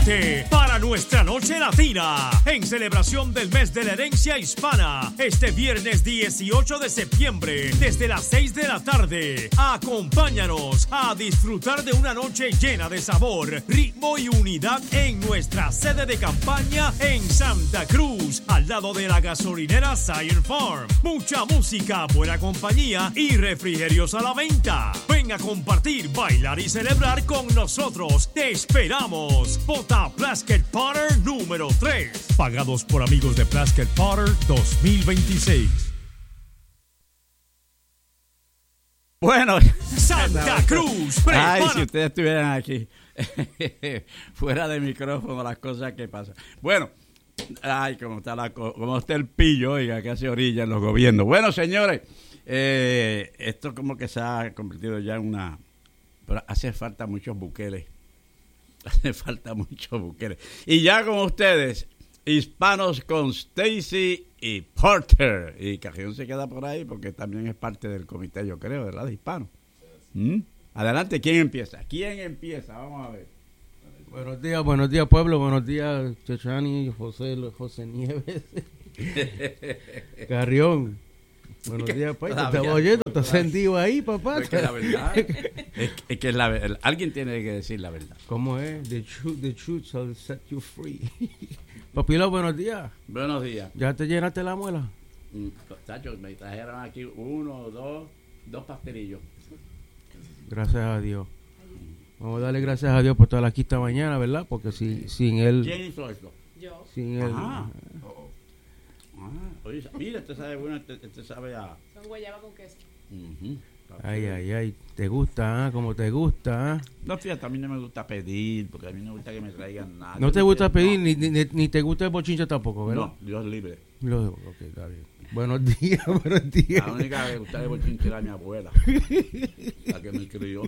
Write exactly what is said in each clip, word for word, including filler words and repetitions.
Prepárate para nuestra noche latina en celebración del mes de la herencia hispana este viernes dieciocho de septiembre desde las seis de la tarde. Acompáñanos a disfrutar de una noche llena de sabor, ritmo y unidad en nuestra sede de campaña en Santa Cruz, al lado de la gasolinera Zion Farm. Mucha música, buena compañía y refrigerios a la venta. Ven a compartir, bailar y celebrar con nosotros. Te esperamos. Vota Plaskett Potter número tres. Pagados por amigos de Plaskett Potter dos mil veintiséis. Bueno, Santa Cruz, prepara. Ay, si ustedes estuvieran aquí, fuera de micrófono, las cosas que pasan. Bueno, ay, como está, la, como está el pillo, oiga, que hace orilla en los gobiernos. Bueno, señores, eh, esto como que se ha convertido ya en una... Pero hace falta muchos buqueles. Hace falta muchos buqueles. Y ya con ustedes, Hispanos con Stacy y Porter. Y Carrión se queda por ahí porque también es parte del comité, yo creo, ¿verdad? De Hispanos. ¿Mm? Adelante, ¿quién empieza? ¿Quién empieza? Vamos a ver. Buenos días, buenos días, pueblo. Buenos días, Chechani, José, José Nieves. Carrión. Buenos días, pues. Te estaba oyendo, estás sentido ahí, papá. Es que la verdad. es, es que la verdad. Alguien tiene que decir la verdad. ¿Cómo es? The truth, the truth shall set you free. Papilo, buenos días. Buenos días. ¿Ya te llenaste la muela? Mm, Tacho, me trajeron aquí uno, dos, dos pastelillos. Gracias a Dios. Vamos a darle gracias a Dios por estar aquí esta mañana, ¿verdad? Porque si, sin él... ¿Quién hizo esto? Yo. Sin él... Ah. Ah, oye, mira, este sabe bueno, este, este sabe a... Son guayaba con queso. Uh-huh. Ay, ay, ay. ¿Te gusta, ah? Como te gusta, ah. No, fíjate, a mí no me gusta pedir, porque a mí no me gusta que me traigan nada. No te gusta pedir, no. ni, ni, ni te gusta el bochinche tampoco, ¿verdad? No, Dios libre. Lo, ok, está bien. Buenos días, buenos días. La única que me gustaba el bochinche era mi abuela, la que me crió.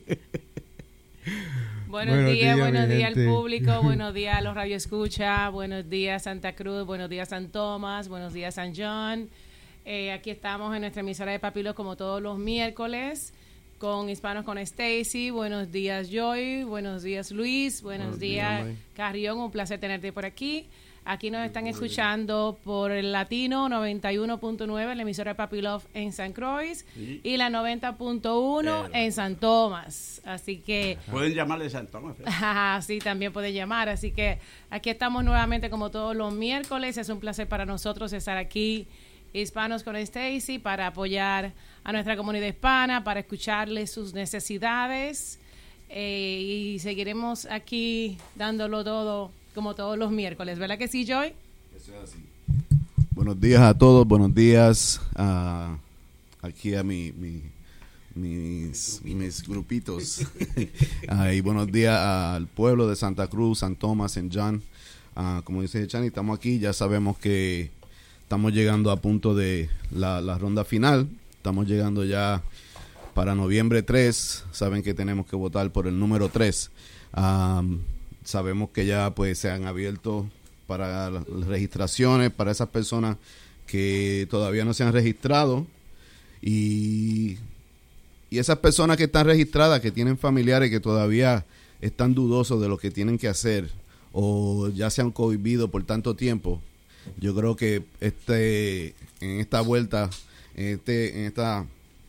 Buenos, buenos días, días, buenos días al público, buenos días a los radioescuchas, buenos días Santa Cruz, buenos días San Tomás, buenos días San John. Eh, aquí estamos en nuestra emisora de Papilos como todos los miércoles con Hispanos con Stacy. Buenos días Joy, buenos días Luis, buenos, buenos días, días Carrión, un placer tenerte por aquí. Aquí nos están escuchando por el Latino noventa y uno punto nueve, la emisora de Papi Love en San Croix, sí. Y la noventa punto uno en San Tomás. Así que... Pueden llamarle de San Tomás. ¿eh? Sí, también pueden llamar. Así que aquí estamos nuevamente como todos los miércoles. Es un placer para nosotros estar aquí, Hispanos con Stacy, para apoyar a nuestra comunidad hispana, para escucharles sus necesidades. Eh, y seguiremos aquí dándolo todo como todos los miércoles, ¿verdad que sí, Joy? Eso es así. Buenos días a todos, buenos días a, aquí a mi, mi, mis, mis grupitos. uh, y buenos días al pueblo de Santa Cruz, San Tomás, Saint John. Uh, como dice Chani, estamos aquí, ya sabemos que estamos llegando a punto de la, la ronda final. Estamos llegando ya para noviembre tres. Saben que tenemos que votar por el número tres. Um, Sabemos que ya pues se han abierto para las registraciones para esas personas que todavía no se han registrado y, y esas personas que están registradas, que tienen familiares que todavía están dudosos de lo que tienen que hacer o ya se han cohibido por tanto tiempo. Yo creo que este en esta vuelta, en este en esta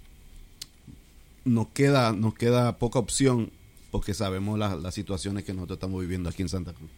nos queda nos queda poca opción, porque sabemos la, las situaciones que nosotros estamos viviendo aquí en Santa Cruz.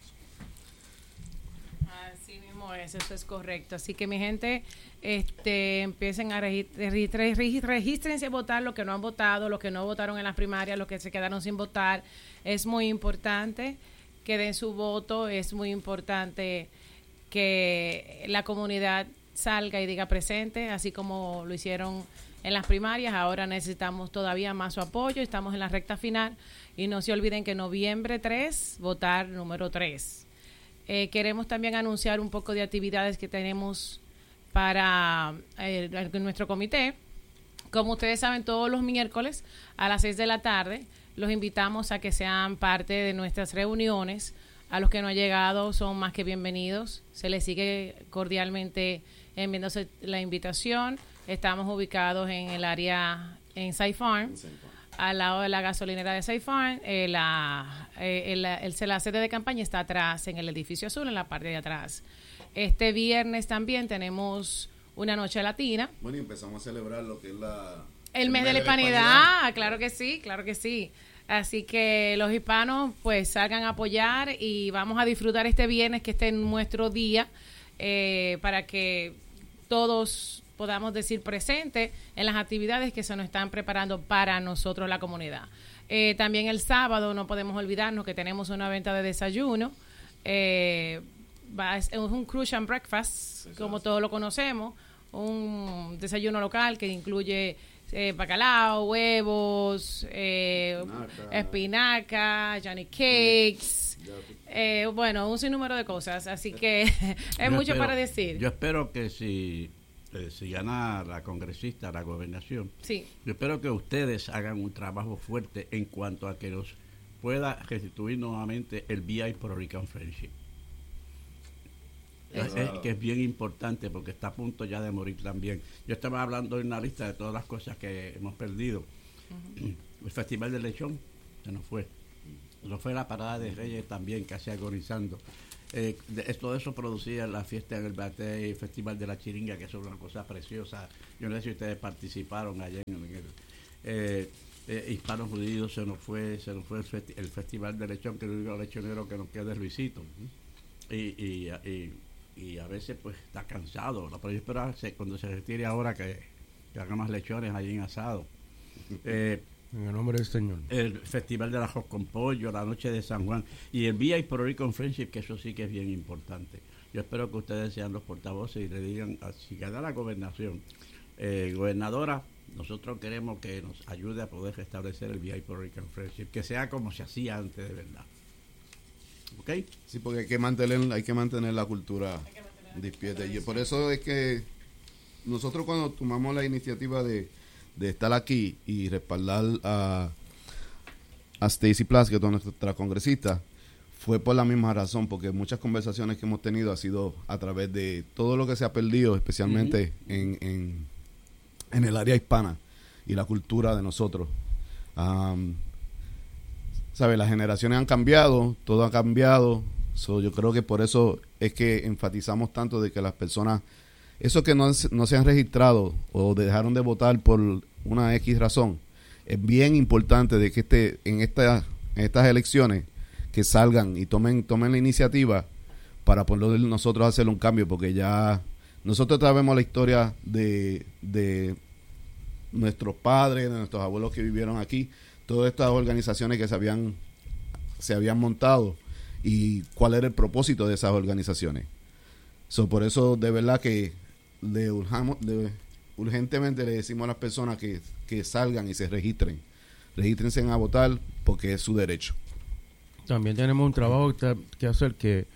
Así mismo es, eso es correcto. Así que mi gente, este, empiecen a registrar, regístrense a votar los que no han votado, los que no votaron en las primarias, los que se quedaron sin votar. Es muy importante que den su voto, es muy importante que la comunidad salga y diga presente, así como lo hicieron en las primarias. Ahora necesitamos todavía más su apoyo, estamos en la recta final. Y no se olviden que noviembre tres, votar número tres. Eh, queremos también anunciar un poco de actividades que tenemos para eh, nuestro comité. Como ustedes saben, todos los miércoles a las seis de la tarde los invitamos a que sean parte de nuestras reuniones. A los que no han llegado son más que bienvenidos. Se les sigue cordialmente enviándose la invitación. Estamos ubicados en el área, en Sci Farm. al lado de la gasolinera de Safe Farm. Eh, la, eh, el, el, la sede de campaña está atrás, en el edificio azul, en la parte de atrás. Este viernes también tenemos una noche latina. Bueno, y empezamos a celebrar lo que es la... El, el mes, mes de la hispanidad. hispanidad, claro que sí, claro que sí. Así que los hispanos pues salgan a apoyar y vamos a disfrutar este viernes, que esté en nuestro día, eh, para que todos podamos decir presente en las actividades que se nos están preparando para nosotros, la comunidad. Eh, también el sábado no podemos olvidarnos que tenemos una venta de desayuno. Eh, va, es un cruise and breakfast, como todos lo conocemos, un desayuno local que incluye eh, bacalao, huevos, eh, espinaca, espinaca Johnny Cakes, eh, bueno, un sinnúmero de cosas, así que es yo mucho espero, para decir. Yo espero que si, eh, si gana la congresista la gobernación, sí. yo espero que ustedes hagan un trabajo fuerte en cuanto a que nos pueda restituir nuevamente el V I Puerto Rican Friendship. Es, es, que es bien importante porque está a punto ya de morir también. Yo estaba hablando en una lista de todas las cosas que hemos perdido. Uh-huh. El Festival del Lechón se nos fue. No fue la Parada de Reyes también, casi agonizando. Eh, de, todo eso producía la fiesta del Bate y el Festival de la Chiringa, que es una cosa preciosa. Yo no sé si ustedes participaron allá en el... Eh, eh, Hispanos Judíos se nos fue, se nos fue el, festi- el Festival del Lechón, que el único lechonero que nos queda es Luisito. Y... y, y y a veces pues está cansado, pero yo espero cuando se retire ahora que, que haga más lechones allí en asado. Eh, en el nombre del Señor. El Festival del Arroz con Pollo, la Noche de San Juan y el V I Puerto Rican Friendship, que eso sí que es bien importante. Yo espero que ustedes sean los portavoces y le digan, si gana la gobernación, eh, gobernadora, nosotros queremos que nos ayude a poder restablecer el V I Puerto Rican Friendship, que sea como se hacía antes de verdad. ¿Okay? Sí, porque hay que mantener, hay que mantener la cultura despierta. Y por eso es que nosotros cuando tomamos la iniciativa de, de estar aquí y respaldar a, a Stacy Plaza, que es nuestra congresista, fue por la misma razón, porque muchas conversaciones que hemos tenido ha sido a través de todo lo que se ha perdido, especialmente uh-huh. en, en, en el área hispana y la cultura de nosotros. Um, ¿Sabe? Las generaciones han cambiado, todo ha cambiado. So, yo creo que por eso es que enfatizamos tanto de que las personas, esos que no, no se han registrado o dejaron de votar por una X razón, es bien importante de que este, en, esta, en estas elecciones que salgan y tomen, tomen la iniciativa para poder nosotros hacer un cambio, porque ya nosotros sabemos la historia de, de nuestros padres, de nuestros abuelos que vivieron aquí, todas estas organizaciones que se habían se habían montado y cuál era el propósito de esas organizaciones. So, por eso de verdad que le urgamos, le, urgentemente le decimos a las personas que, que salgan y se registren. Regístrense a votar porque es su derecho. También tenemos un trabajo que, que hacer que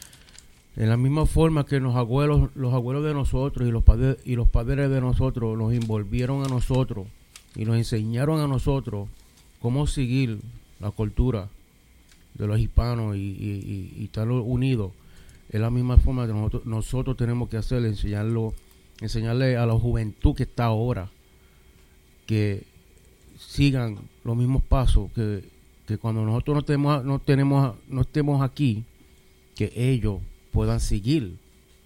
en la misma forma que los abuelos, los abuelos de nosotros y los padres y los padres de nosotros nos envolvieron a nosotros y nos enseñaron a nosotros cómo seguir la cultura de los hispanos y, y, y, y estar unidos. Es la misma forma que nosotros, nosotros tenemos que hacer, enseñarlo, enseñarle a la juventud que está ahora que sigan los mismos pasos, que, que cuando nosotros no tenemos, no tenemos, no estemos aquí, que ellos puedan seguir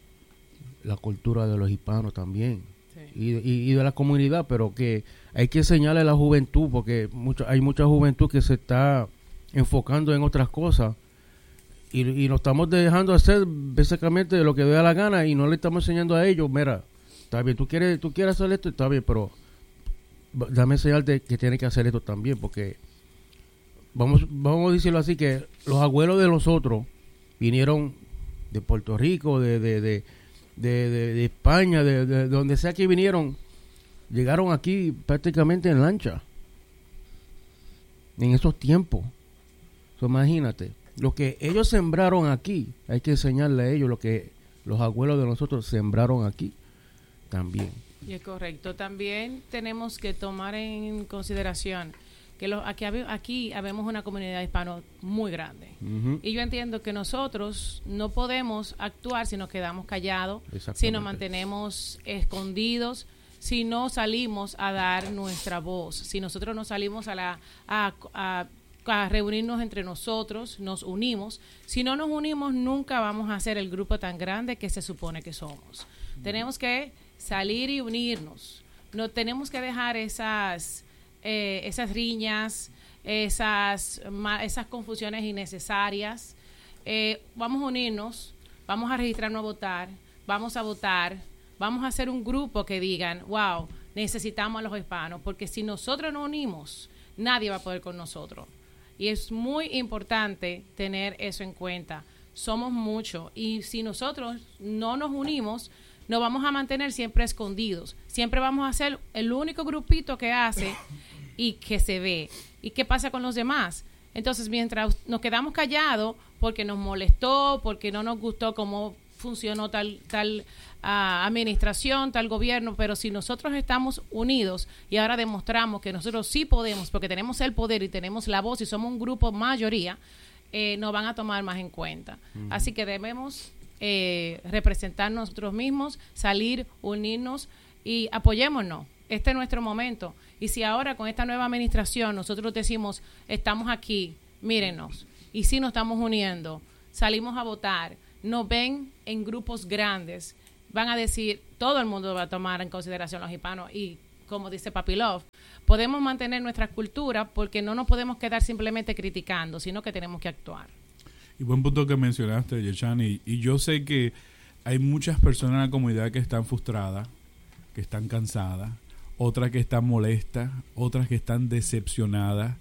la cultura de los hispanos también. Y, y, y de la comunidad, pero que hay que enseñarle a la juventud, porque mucho, hay mucha juventud que se está enfocando en otras cosas y, y nos estamos dejando hacer básicamente lo que dé la gana y no le estamos enseñando a ellos, mira, está bien, tú quieres, tú quieres hacer esto, está bien, pero dame enseñarte que tienes que hacer esto también, porque vamos, vamos a decirlo así, que los abuelos de nosotros vinieron de Puerto Rico, de, de, de De, de, de España, de, de, de donde sea que vinieron, llegaron aquí prácticamente en lancha en esos tiempos. So, imagínate, lo que ellos sembraron aquí, hay que enseñarle a ellos lo que los abuelos de nosotros sembraron aquí también. Y es correcto. También tenemos que tomar en consideración que los, aquí, aquí habemos una comunidad hispana muy grande. Uh-huh. Y yo entiendo que nosotros no podemos actuar si nos quedamos callados, si nos mantenemos escondidos, si no salimos a dar nuestra voz, si nosotros no salimos a, la, a, a, a reunirnos entre nosotros, nos unimos. Si no nos unimos, nunca vamos a ser el grupo tan grande que se supone que somos. Mm. Tenemos que salir y unirnos. No tenemos que dejar esas, eh, esas riñas, esas, esas confusiones innecesarias. Eh, vamos a unirnos, vamos a registrarnos a votar, vamos a votar, vamos a hacer un grupo que digan, wow, necesitamos a los hispanos, porque si nosotros nos unimos, nadie va a poder con nosotros. Y es muy importante tener eso en cuenta. Somos muchos, y si nosotros no nos unimos, nos vamos a mantener siempre escondidos. Siempre vamos a ser el único grupito que hace y que se ve. ¿Y qué pasa con los demás? Entonces, mientras nos quedamos callados porque nos molestó, porque no nos gustó cómo funcionó tal, tal uh, administración, tal gobierno, pero si nosotros estamos unidos y ahora demostramos que nosotros sí podemos, porque tenemos el poder y tenemos la voz y somos un grupo mayoría, eh, nos van a tomar más en cuenta. Uh-huh. Así que debemos eh, representar nosotros mismos, salir, unirnos y apoyémonos. Este es nuestro momento. Y si ahora con esta nueva administración nosotros decimos, estamos aquí, mírenos, y si nos estamos uniendo, salimos a votar, nos ven en grupos grandes, van a decir, todo el mundo va a tomar en consideración los hispanos y, como dice Papi Love, podemos mantener nuestra cultura porque no nos podemos quedar simplemente criticando, sino que tenemos que actuar. Y buen punto que mencionaste, Yeshani, y yo sé que hay muchas personas en la comunidad que están frustradas, que están cansadas, otras que están molestas, otras que están decepcionadas,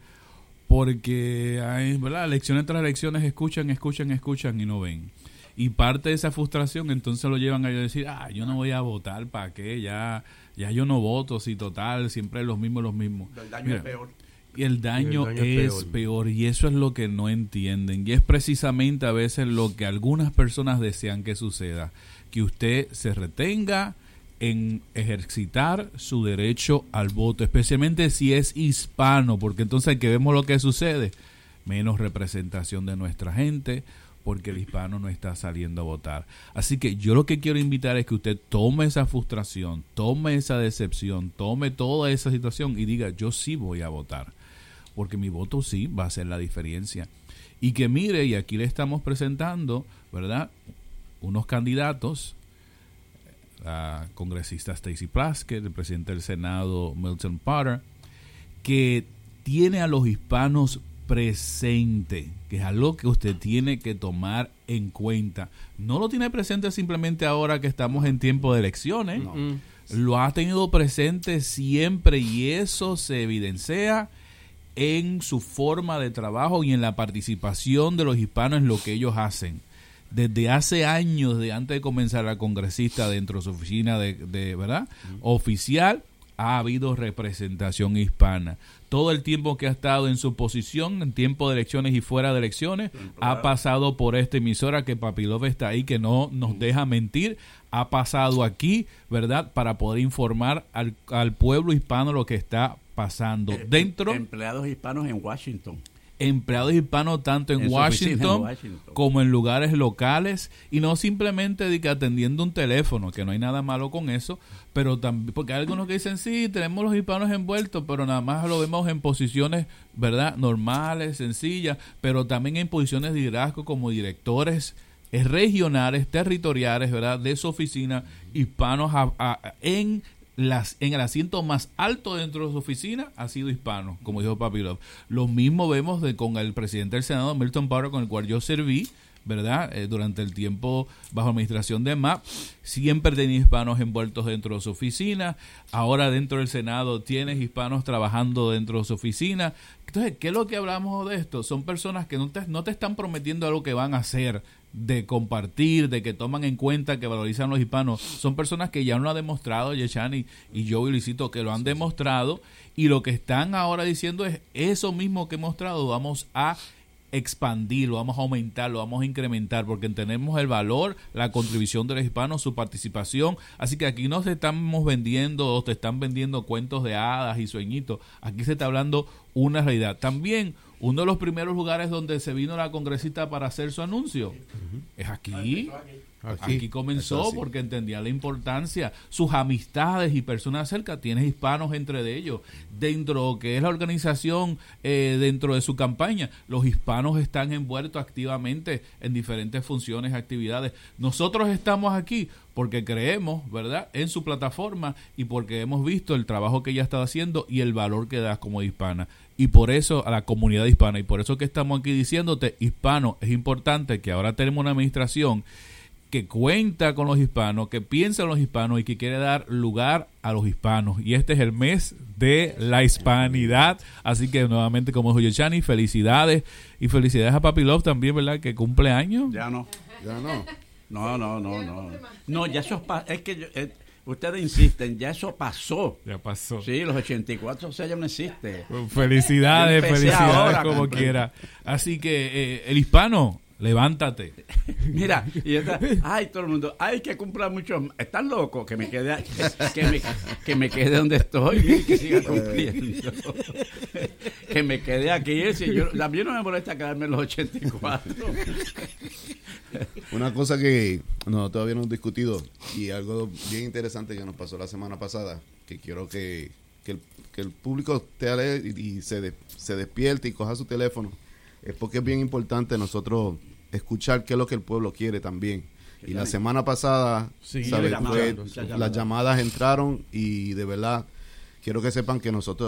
porque hay, ¿verdad? Elecciones tras elecciones escuchan, escuchan, escuchan y no ven. Y parte de esa frustración entonces lo llevan a decir, ah, yo no voy a votar, ¿para qué? Ya, ya yo no voto, si total, siempre los mismos, los mismos. El daño Mira, es peor. Y el daño, el daño es, es peor. peor. Y eso es lo que no entienden. Y es precisamente a veces lo que algunas personas desean que suceda, que usted se retenga en ejercitar su derecho al voto, especialmente si es hispano, porque entonces que vemos lo que sucede, menos representación de nuestra gente, porque el hispano no está saliendo a votar. Así que yo lo que quiero invitar es que usted tome esa frustración, tome esa decepción, tome toda esa situación y diga, yo sí voy a votar, porque mi voto sí va a hacer la diferencia. Y que mire, y aquí le estamos presentando, ¿verdad?, unos candidatos, la congresista Stacey Plaskett, el presidente del Senado Milton Potter, que tiene a los hispanos presente, que es algo que usted tiene que tomar en cuenta. No lo tiene presente simplemente ahora que estamos en tiempo de elecciones, no. Lo ha tenido presente siempre y eso se evidencia en su forma de trabajo y en la participación de los hispanos en lo que ellos hacen. Desde hace años, de antes de comenzar la congresista dentro de su oficina de, de ¿verdad? Uh-huh. oficial, ha habido representación hispana. Todo el tiempo que ha estado en su posición, en tiempo de elecciones y fuera de elecciones, ha pasado por esta emisora que Papi Love está ahí, que no nos deja mentir. Ha pasado aquí, ¿verdad?, para poder informar al, al pueblo hispano lo que está pasando. Eh, dentro empleados hispanos en Washington. Empleados hispanos tanto en, en Washington, en Washington como en lugares locales, y no simplemente de que atendiendo un teléfono, que no hay nada malo con eso, pero también, porque hay algunos que dicen, sí, tenemos los hispanos envueltos, pero nada más lo vemos en posiciones, ¿verdad?, normales, sencillas, pero también en posiciones de liderazgo como directores eh, regionales, territoriales, ¿verdad?, de su oficina, hispanos a, a, en Las, en el asiento más alto dentro de su oficina ha sido hispano, como dijo Papi Love. Lo mismo vemos de con el presidente del Senado, Milton Potter, con el cual yo serví, ¿verdad? Eh, durante el tiempo bajo administración de M A P, siempre tenía hispanos envueltos dentro de su oficina. Ahora dentro del Senado tienes hispanos trabajando dentro de su oficina. Entonces, ¿qué es lo que hablamos de esto? Son personas que no te, no te están prometiendo algo que van a hacer, de compartir, de que toman en cuenta, que valorizan los hispanos. Son personas que ya lo han demostrado, Yeshani y yo y Luisito, que lo han demostrado, y lo que están ahora diciendo es eso mismo que he mostrado, vamos a expandirlo, vamos a aumentarlo, vamos a incrementar, porque entendemos el valor, la contribución de los hispanos, su participación. Así que aquí no se estamos vendiendo o te están vendiendo cuentos de hadas y sueñitos, aquí se está hablando una realidad. También uno de los primeros lugares donde se vino la congresista para hacer su anuncio uh-huh. es aquí, Aquí, Aquí comenzó Eso, porque entendía la importancia, sus amistades y personas cerca, tienes hispanos entre de ellos, dentro que es la organización, eh, dentro de su campaña, los hispanos están envueltos activamente en diferentes funciones, actividades. Nosotros estamos aquí porque creemos, ¿verdad?, en su plataforma y porque hemos visto el trabajo que ella está haciendo y el valor que da como hispana. Y por eso a la comunidad hispana, y por eso que estamos aquí diciéndote, hispano, es importante que ahora tenemos una administración que cuenta con los hispanos, que piensa en los hispanos y que quiere dar lugar a los hispanos. Y este es el mes de la hispanidad. Así que nuevamente, como dijo Yoshani, felicidades. Y felicidades a Papi Love también, ¿verdad? Que cumple años. Ya no. Ya no. No, no, no, no. No, ya eso pa- es que yo, eh, ustedes insisten, ya eso pasó. Ya pasó. Sí, los ochenta y cuatro, o sea, ya no existe. Felicidades, Yo empecé felicidades ahora, como comprendo. quiera. Así que eh, el hispano, levántate. Mira, y está, ay, todo el mundo, ay, que cumpla mucho. ¿Estás loco? Que me quede, que, que me, que me quede donde estoy y que siga cumpliendo. Que me quede aquí. Si yo, a mí no me molesta quedarme en los ochenta y cuatro. Una cosa que nosotros todavía no hemos discutido y algo bien interesante que nos pasó la semana pasada, que quiero que, que, el, que el público esté alegre y, y se, de, se despierte y coja su teléfono, es porque es bien importante nosotros escuchar qué es lo que el pueblo quiere también. Y la semana pasada, Sí, ¿sabes? llamadas, Fue- muchas llamadas. las llamadas entraron y de verdad quiero que sepan que nosotros